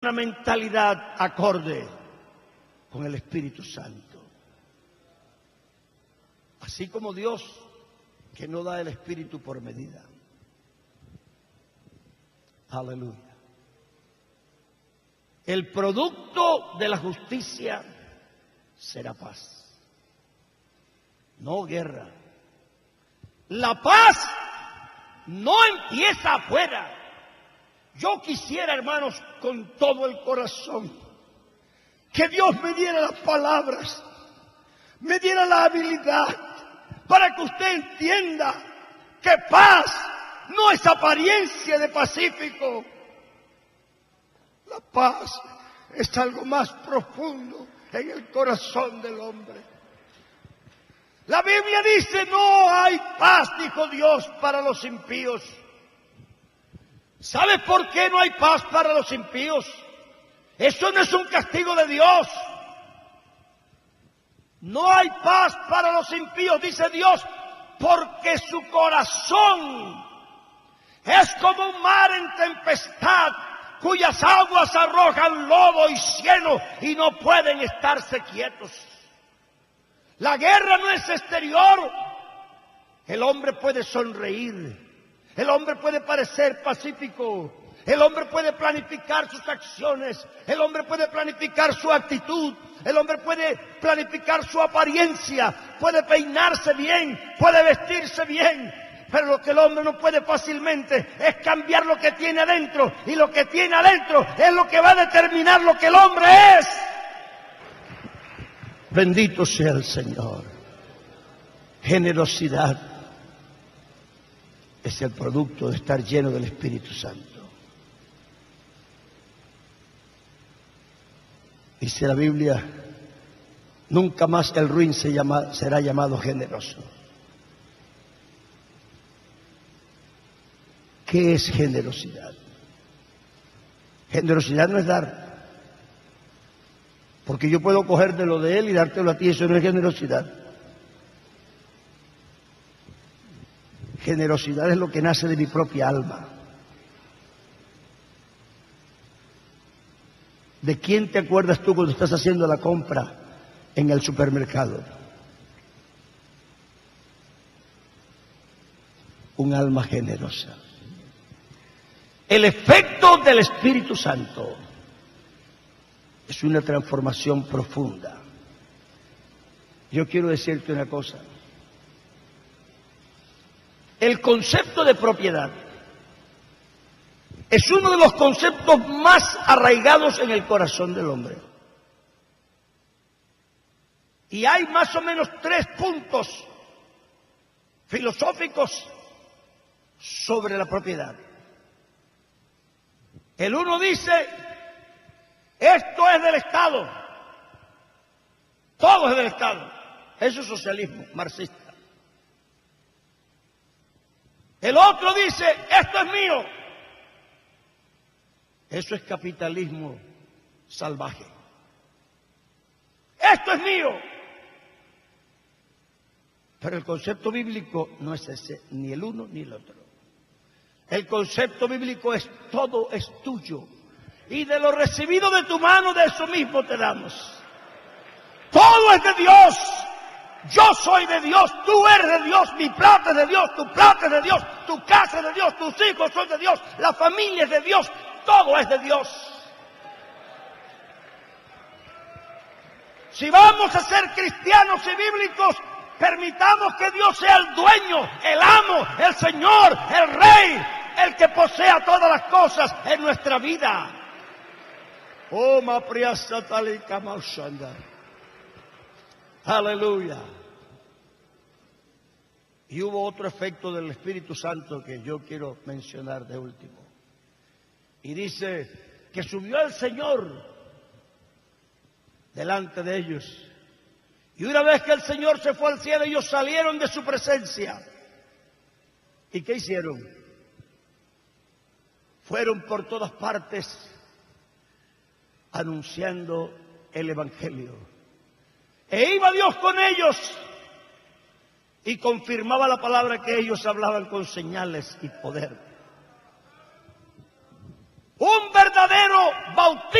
una mentalidad acorde con el Espíritu Santo. Así como Dios, que no da el Espíritu por medida. Aleluya. El producto de la justicia será paz, no guerra. La paz no empieza afuera. Yo quisiera, hermanos, con todo el corazón, que Dios me diera las palabras, me diera la habilidad, para que usted entienda que paz no es apariencia de pacífico. La paz es algo más profundo en el corazón del hombre. La Biblia dice: no hay paz, dijo Dios, para los impíos. ¿Sabe por qué no hay paz para los impíos? Eso no es un castigo de Dios. No hay paz para los impíos, dice Dios, porque su corazón es como un mar en tempestad, cuyas aguas arrojan lodo y cieno y no pueden estarse quietos. La guerra no es exterior. El hombre puede sonreír, el hombre puede parecer pacífico, el hombre puede planificar sus acciones, el hombre puede planificar su actitud, el hombre puede planificar su apariencia, puede peinarse bien, puede vestirse bien. Pero lo que el hombre no puede fácilmente es cambiar lo que tiene adentro. Y lo que tiene adentro es lo que va a determinar lo que el hombre es. Bendito sea el Señor. Generosidad es el producto de estar lleno del Espíritu Santo. Dice la Biblia: nunca más el ruin será llamado generoso. ¿Qué es generosidad? Generosidad no es dar. Porque yo puedo coger de lo de él y dártelo a ti. Eso no es generosidad. Generosidad es lo que nace de mi propia alma. ¿De quién te acuerdas tú cuando estás haciendo la compra en el supermercado? Un alma generosa. El efecto del Espíritu Santo es una transformación profunda. Yo quiero decirte una cosa. El concepto de propiedad es uno de los conceptos más arraigados en el corazón del hombre. Y hay más o menos 3 puntos filosóficos sobre la propiedad. El uno dice: esto es del Estado. Todo es del Estado. Eso es socialismo marxista. El otro dice: esto es mío. Eso es capitalismo salvaje. Esto es mío. Pero el concepto bíblico no es ese, ni el uno ni el otro. El concepto bíblico es: todo es tuyo, y de lo recibido de tu mano, de eso mismo te damos. Todo es de Dios. Yo soy de Dios, tú eres de Dios, mi plata es de Dios, tu plata es de Dios, tu casa es de Dios, tus hijos son de Dios, la familia es de Dios, todo es de Dios. Si vamos a ser cristianos y bíblicos, permitamos que Dios sea el dueño, el amo, el Señor, el Rey, el que posea todas las cosas en nuestra vida. Oh, aleluya. Y hubo otro efecto del Espíritu Santo que yo quiero mencionar de último. Y dice que subió el Señor delante de ellos. Y una vez que el Señor se fue al cielo, ellos salieron de su presencia. ¿Y qué hicieron? Fueron por todas partes anunciando el Evangelio. E iba Dios con ellos y confirmaba la palabra que ellos hablaban con señales y poder. Un verdadero bautismo